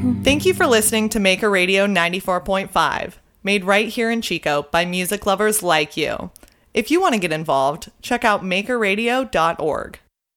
Thank you for listening to Maker Radio 94.5, made right here in Chico by music lovers like you. If you want to get involved, check out makerradio.org.